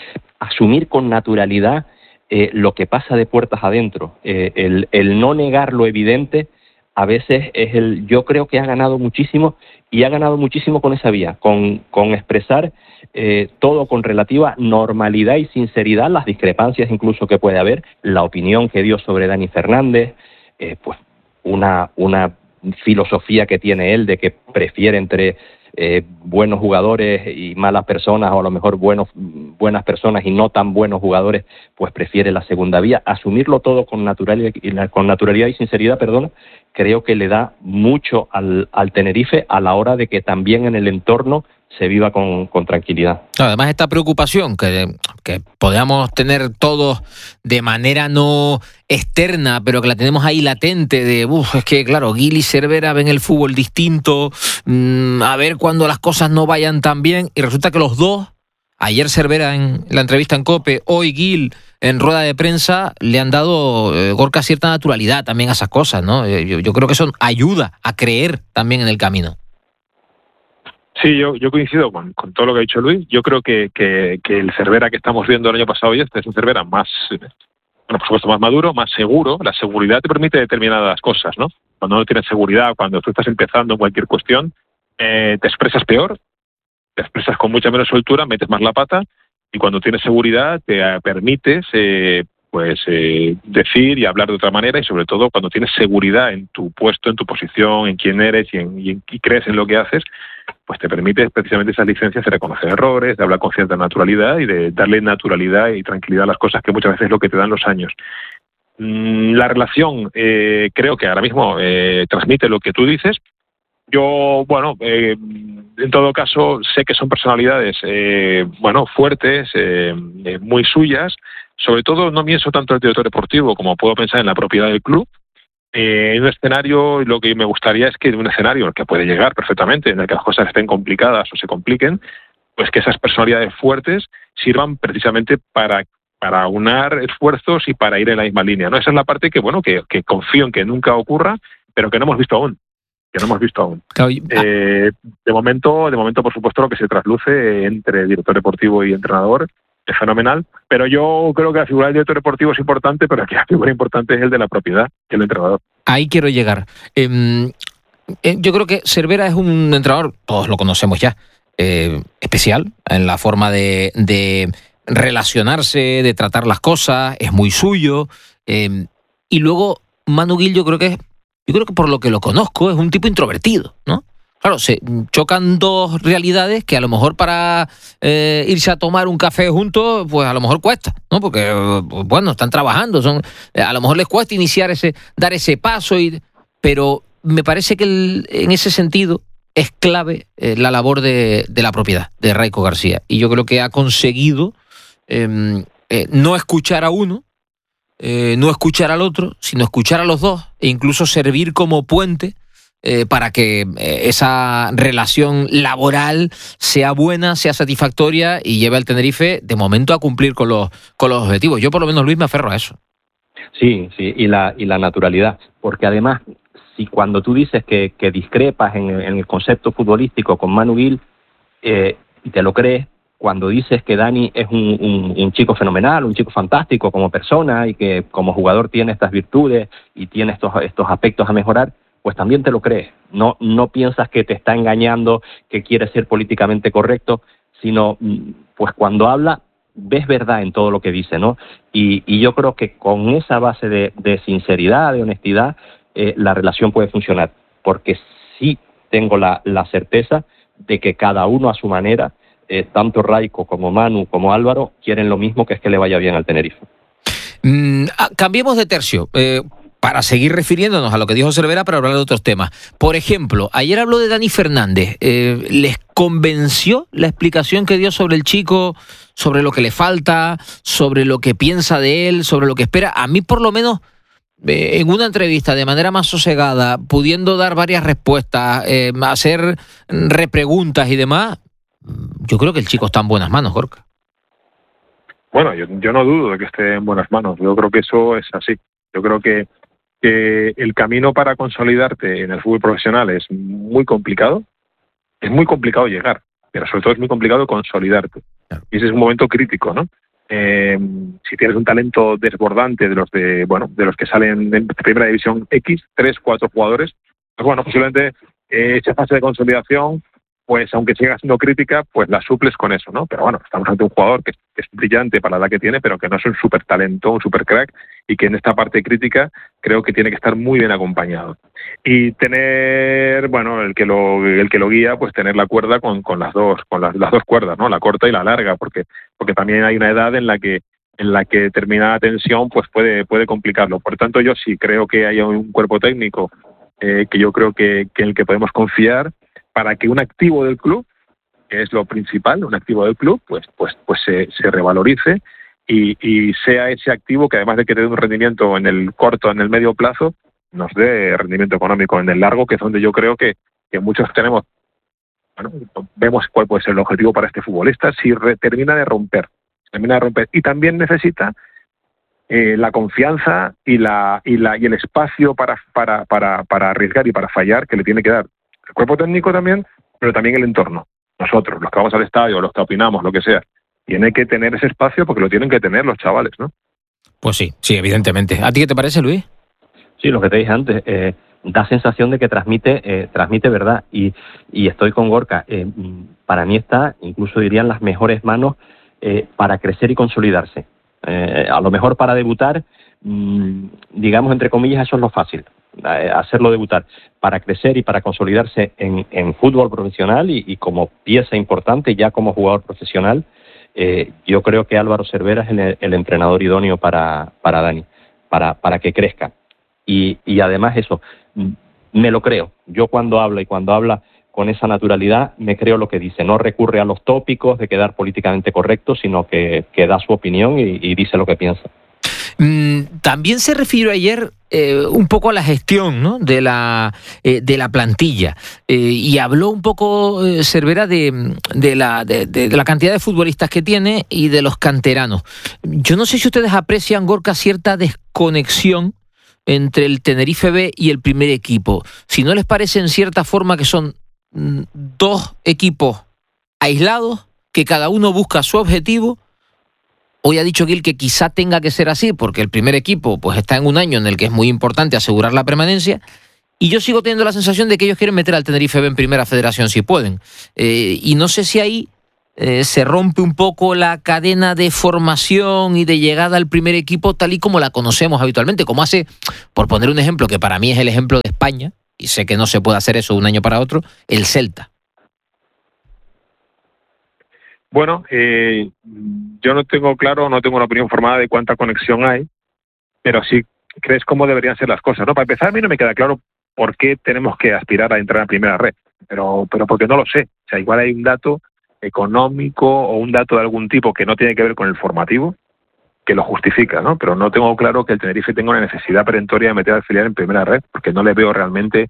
asumir con naturalidad Eh, lo que pasa de puertas adentro, eh, el, el no negar lo evidente, a veces es el, yo creo que ha ganado muchísimo y ha ganado muchísimo con esa vía, con, con expresar eh, todo con relativa normalidad y sinceridad, las discrepancias incluso que puede haber, la opinión que dio sobre Dani Fernández, eh, pues una, una filosofía que tiene él de que prefiere entre Eh, buenos jugadores y malas personas, o a lo mejor buenos, buenas personas y no tan buenos jugadores, pues prefiere la segunda vía. Asumirlo todo con naturalidad, con naturalidad y sinceridad, perdón, creo que le da mucho al, al Tenerife a la hora de que también en el entorno se viva con, con tranquilidad. Además, esta preocupación que, que podamos tener todos de manera no externa, pero que la tenemos ahí latente de, uff, es que claro, Gil y Cervera ven el fútbol distinto, mmm, a ver cuando las cosas no vayan tan bien, y resulta que los dos, ayer Cervera en la entrevista en COPE, hoy Gil en rueda de prensa, le han dado, eh, Gorka, cierta naturalidad también a esas cosas, ¿no? Yo, yo creo que eso ayuda a creer también en el camino. Sí, yo, yo coincido con, con todo lo que ha dicho Luis. Yo creo que, que, que el Cervera que estamos viendo el año pasado y este es un Cervera más, bueno, por supuesto, más maduro, más seguro. La seguridad te permite determinadas cosas, ¿no? Cuando no tienes seguridad, cuando tú estás empezando en cualquier cuestión, eh, te expresas peor, te expresas con mucha menos soltura, metes más la pata, y cuando tienes seguridad te eh, permites eh, pues eh, decir y hablar de otra manera, y sobre todo cuando tienes seguridad en tu puesto, en tu posición, en quién eres y, en, y, en, y crees en lo que haces, pues te permite precisamente esas licencias de reconocer errores, de hablar con cierta naturalidad y de darle naturalidad y tranquilidad a las cosas, que muchas veces es lo que te dan los años. Mm, la relación eh, creo que ahora mismo eh, transmite lo que tú dices. Yo, bueno, eh, en todo caso, sé que son personalidades, eh, bueno, fuertes, eh, eh, muy suyas. Sobre todo, no pienso tanto en el director deportivo como puedo pensar en la propiedad del club. Eh, en un escenario, lo que me gustaría es que en un escenario en el que puede llegar perfectamente, en el que las cosas estén complicadas o se compliquen, pues que esas personalidades fuertes sirvan precisamente para para unar esfuerzos y para ir en la misma línea, ¿no? Esa es la parte que, bueno, que, que confío en que nunca ocurra, pero que no hemos visto aún. que no hemos visto aún. Eh, de momento, de momento, por supuesto, lo que se trasluce entre director deportivo y entrenador es fenomenal, pero yo creo que la figura del director deportivo es importante, pero aquí la figura importante es el de la propiedad, el entrenador. Ahí quiero llegar. Eh, eh, yo creo que Cervera es un entrenador, todos lo conocemos ya, eh, especial en la forma de, de relacionarse, de tratar las cosas, es muy suyo. Eh, y luego Manu Gil, yo creo que es Yo creo que por lo que lo conozco es un tipo introvertido, ¿no? Claro, se chocan dos realidades que a lo mejor para eh, irse a tomar un café juntos, pues a lo mejor cuesta, ¿no? Porque, bueno, están trabajando, son a lo mejor les cuesta iniciar ese, dar ese paso, y, pero me parece que el, en ese sentido es clave eh, la labor de, de la propiedad, de Raiko García. Y yo creo que ha conseguido eh, eh, no escuchar a uno, Eh, no escuchar al otro, sino escuchar a los dos e incluso servir como puente eh, para que eh, esa relación laboral sea buena, sea satisfactoria y lleve al Tenerife de momento a cumplir con los, con los objetivos. Yo por lo menos, Luis, me aferro a eso. Sí, sí, y la, y la naturalidad, porque además, si cuando tú dices que, que discrepas en, en el concepto futbolístico con Manu Gil, eh, y te lo crees, cuando dices que Dani es un, un, un chico fenomenal, un chico fantástico como persona y que como jugador tiene estas virtudes y tiene estos, estos aspectos a mejorar, pues también te lo crees. No, no piensas que te está engañando, que quiere ser políticamente correcto, sino pues cuando habla ves verdad en todo lo que dice, ¿no? Y, y yo creo que con esa base de, de sinceridad, de honestidad, eh, la relación puede funcionar, porque sí tengo la, la certeza de que cada uno a su manera, Eh, tanto Raiko como Manu como Álvaro quieren lo mismo, que es que le vaya bien al Tenerife. Mm, ah, cambiemos de tercio eh, para seguir refiriéndonos a lo que dijo Cervera, para hablar de otros temas. Por ejemplo, ayer habló de Dani Fernández. Eh, ¿Les convenció la explicación que dio sobre el chico, sobre lo que le falta, sobre lo que piensa de él, sobre lo que espera? A mí, por lo menos, eh, en una entrevista de manera más sosegada, pudiendo dar varias respuestas, eh, hacer repreguntas y demás, yo creo que el chico está en buenas manos, Gorka. Bueno, yo, yo no dudo de que esté en buenas manos. Yo creo que eso es así. Yo creo que, que el camino para consolidarte en el fútbol profesional es muy complicado. Es muy complicado llegar, pero sobre todo es muy complicado consolidarte. Y ese es un momento crítico, ¿no? Eh, si tienes un talento desbordante de los de, bueno, de los que salen en primera división X, tres, cuatro jugadores, pues bueno, posiblemente eh, esa fase de consolidación, pues aunque siga siendo crítica, pues la suples con eso, ¿no? Pero bueno, estamos ante un jugador que es, que es brillante para la edad que tiene, pero que no es un súper talento, un súper crack, y que en esta parte crítica creo que tiene que estar muy bien acompañado. Y tener, bueno, el que lo, el que lo guía, pues tener la cuerda con, con las dos, con las, las dos cuerdas, ¿no? La corta y la larga, porque, porque también hay una edad en la que en la que determinada tensión pues puede, puede complicarlo. Por tanto, yo sí creo que haya un cuerpo técnico eh, que yo creo que, que en el que podemos confiar, para que un activo del club, que es lo principal, un activo del club, pues, pues, pues se, se revalorice y, y sea ese activo que, además de que te dé un rendimiento en el corto, en el medio plazo, nos dé rendimiento económico en el largo, que es donde yo creo que, que muchos tenemos, bueno, vemos cuál puede ser el objetivo para este futbolista si re, termina de romper, termina de romper. Y también necesita eh, la confianza y la y la y el espacio para, para, para, para arriesgar y para fallar que le tiene que dar el cuerpo técnico también, pero también el entorno. Nosotros, los que vamos al estadio, los que opinamos, lo que sea, tiene que tener ese espacio porque lo tienen que tener los chavales, ¿no? Pues sí, sí, evidentemente. ¿A ti qué te parece, Luis? Sí, lo que te dije antes, eh, da sensación de que transmite eh, transmite verdad, y, y estoy con Gorka. Eh, para mí está, incluso diría, en las mejores manos eh, para crecer y consolidarse. Eh, a lo mejor para debutar, mmm, digamos entre comillas, eso es lo fácil, hacerlo debutar. Para crecer y para consolidarse en, en fútbol profesional y, y como pieza importante ya como jugador profesional, eh, yo creo que Álvaro Cervera es el, el entrenador idóneo para, para Dani, para, para que crezca. Y, y además eso, me lo creo. Yo cuando habla y cuando habla con esa naturalidad, me creo lo que dice. No recurre a los tópicos de quedar políticamente correcto, sino que, que da su opinión y, y dice lo que piensa. Mm, también se refirió ayer eh, un poco a la gestión, ¿no?, de la eh, de la plantilla eh, y habló un poco eh, Cervera de, de, la, de, de la cantidad de futbolistas que tiene y de los canteranos. Yo no sé si ustedes aprecian, Gorka, cierta desconexión entre el Tenerife B y el primer equipo. Si no les parece en cierta forma que son mm, dos equipos aislados, que cada uno busca su objetivo. Hoy ha dicho Gil que quizá tenga que ser así, porque el primer equipo pues está en un año en el que es muy importante asegurar la permanencia, y yo sigo teniendo la sensación de que ellos quieren meter al Tenerife B en Primera Federación si pueden. Eh, y no sé si ahí eh, se rompe un poco la cadena de formación y de llegada al primer equipo tal y como la conocemos habitualmente, como hace, por poner un ejemplo que para mí es el ejemplo de España, y sé que no se puede hacer eso de un año para otro, el Celta. Bueno, eh, yo no tengo claro, no tengo una opinión formada de cuánta conexión hay, pero sí crees cómo deberían ser las cosas, ¿no? Para empezar, a mí no me queda claro por qué tenemos que aspirar a entrar a primera red, pero, pero porque no lo sé. O sea, igual hay un dato económico o un dato de algún tipo que no tiene que ver con el formativo que lo justifica, ¿no? Pero no tengo claro que el Tenerife tenga una necesidad perentoria de meter al filial en primera red, porque no le veo realmente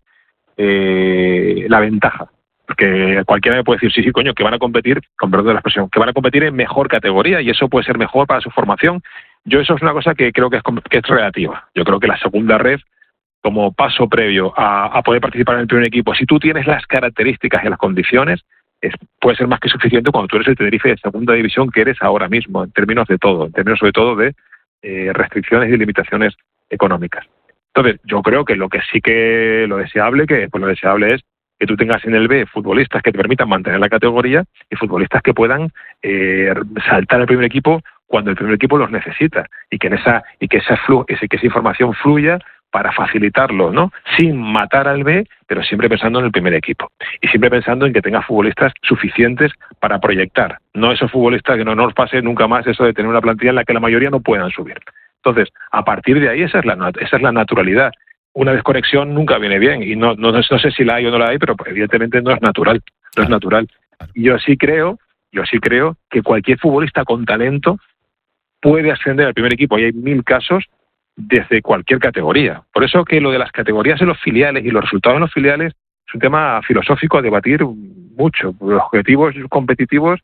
eh, la ventaja. Porque cualquiera me puede decir, sí, sí, coño, que van a competir, con perdón de la expresión, que van a competir en mejor categoría y eso puede ser mejor para su formación. Yo eso es una cosa que creo que es, que es relativa. Yo creo que la segunda red, como paso previo a, a poder participar en el primer equipo, si tú tienes las características y las condiciones, es, puede ser más que suficiente cuando tú eres el Tenerife de segunda división que eres ahora mismo, en términos de todo, en términos sobre todo de eh, restricciones y limitaciones económicas. Entonces, yo creo que lo que sí que lo deseable, que pues lo deseable es que tú tengas en el B futbolistas que te permitan mantener la categoría y futbolistas que puedan eh, saltar al primer equipo cuando el primer equipo los necesita y que en esa y que esa flu, que esa información fluya para facilitarlo, ¿no? Sin matar al B, pero siempre pensando en el primer equipo y siempre pensando en que tenga futbolistas suficientes para proyectar, no esos futbolistas que no nos pase nunca más eso de tener una plantilla en la que la mayoría no puedan subir. Entonces, a partir de ahí esa es la esa es la naturalidad. Una desconexión nunca viene bien y no, no, no sé si la hay o no la hay, pero evidentemente no es natural, no es natural. Yo sí creo, yo sí creo que cualquier futbolista con talento puede ascender al primer equipo y hay mil casos desde cualquier categoría. Por eso que lo de las categorías en los filiales y los resultados en los filiales es un tema filosófico a debatir mucho. Los objetivos competitivos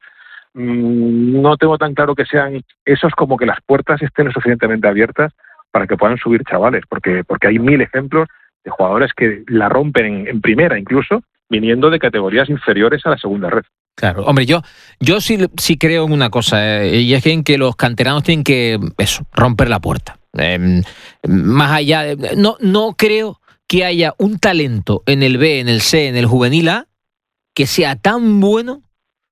mmm, no tengo tan claro que sean esos como que las puertas estén lo suficientemente abiertas para que puedan subir chavales, porque porque hay mil ejemplos de jugadores que la rompen en, en primera, incluso viniendo de categorías inferiores a la segunda red. Claro, hombre, yo yo sí, sí creo en una cosa, eh, y es que en que los canteranos tienen que eso, romper la puerta. Eh, más allá de, no, no creo que haya un talento en el B, en el C, en el juvenil A, que sea tan bueno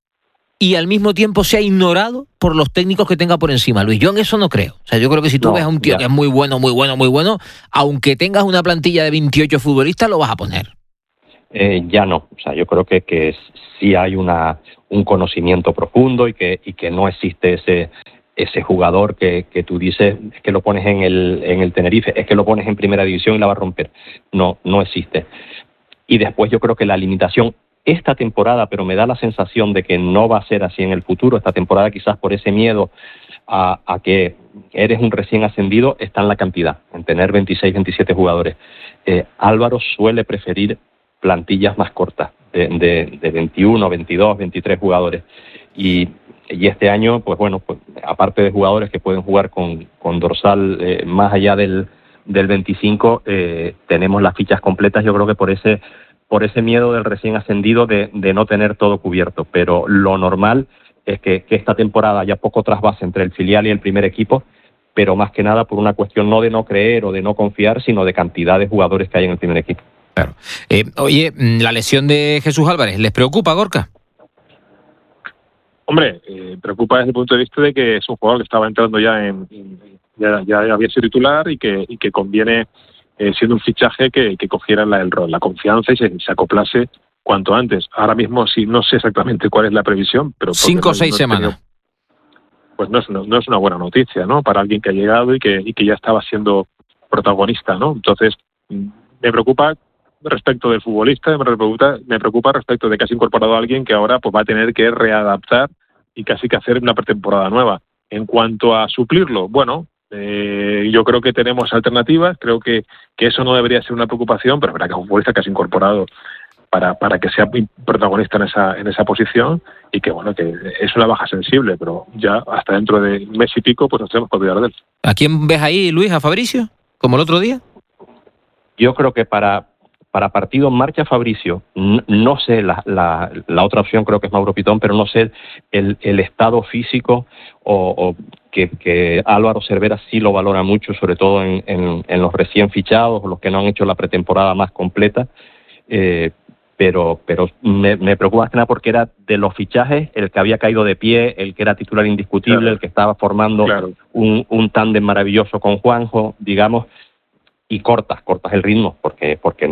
y al mismo tiempo sea ignorado por los técnicos que tenga por encima. Luis, yo en eso no creo. O sea, yo creo que si tú no, ves a un tío ya. que es muy bueno, muy bueno, muy bueno, aunque tengas una plantilla de veintiocho futbolistas, lo vas a poner. Eh, ya no. O sea, yo creo que, que sí hay una un conocimiento profundo y que y que no existe ese ese jugador que, que tú dices es que lo pones en el en el Tenerife, es que lo pones en primera división y la va a romper. No, no existe. Y después yo creo que la limitación esta temporada, pero me da la sensación de que no va a ser así en el futuro, esta temporada quizás por ese miedo a, a que eres un recién ascendido, está en la cantidad, en tener veintiséis, veintisiete jugadores. Eh, Álvaro suele preferir plantillas más cortas, de, de, de veintiuno, veintidós, veintitrés jugadores. Y, y este año, pues bueno, pues aparte de jugadores que pueden jugar con, con dorsal eh, más allá del, del veinticinco, eh, tenemos las fichas completas, yo creo que por ese por ese miedo del recién ascendido de, de no tener todo cubierto, pero lo normal es que, que esta temporada haya poco trasvase entre el filial y el primer equipo, pero más que nada por una cuestión no de no creer o de no confiar, sino de cantidad de jugadores que hay en el primer equipo. Claro. Eh, oye, la lesión de Jesús Álvarez, ¿les preocupa, Gorka? Hombre, eh, preocupa desde el punto de vista de que es un jugador que estaba entrando ya en, en ya, ya había sido titular y que, y que conviene Eh, siendo un fichaje que, que cogiera la, el rol, la confianza y se, se acoplase cuanto antes. Ahora mismo sí, no sé exactamente cuál es la previsión, pero cinco o seis semanas. Tenido, pues no es, no, no es una buena noticia, ¿no? Para alguien que ha llegado y que, y que ya estaba siendo protagonista, ¿no? Entonces, me preocupa respecto del futbolista, me preocupa, me preocupa respecto de que has incorporado a alguien que ahora pues va a tener que readaptar y casi que hacer una pretemporada nueva. En cuanto a suplirlo, bueno, eh, yo creo que tenemos alternativas, creo que, que eso no debería ser una preocupación, pero es verdad que es un futbolista que has incorporado para, para que sea protagonista en esa, en esa posición y que bueno, que es una baja sensible, pero ya hasta dentro de un mes y pico pues nos tenemos que olvidar de él. ¿A quién ves ahí, Luis? ¿A Fabricio? ¿Como el otro día? Yo creo que para, para partido en marcha Fabricio, no, no sé, la, la, la otra opción creo que es Mauro Pitón, pero no sé el, el estado físico o, o que, que Álvaro Cervera sí lo valora mucho, sobre todo en, en, en los recién fichados, los que no han hecho la pretemporada más completa, eh, pero pero me, me preocupa más que nada porque era de los fichajes el que había caído de pie, el que era titular indiscutible, claro, el que estaba formando claro. un, un tándem maravilloso con Juanjo, digamos, y cortas, cortas el ritmo, porque porque